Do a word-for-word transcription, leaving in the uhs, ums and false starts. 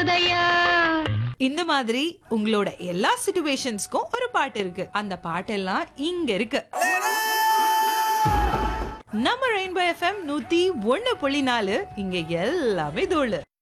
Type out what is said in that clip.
தோணுதையா. இந்த மாதிரி உங்களோட எல்லா சிச்சுவேஷன்ஸ்க்கும் ஒரு பாட்டு இருக்கு. அந்த பாட்டெல்லாம் இங்க இருக்கு. நம்ம ரெயின்போ எஃப்எம் நூத்தி ஒண்ணு புள்ளி நாலு, இங்க எல்லாமே தோழு.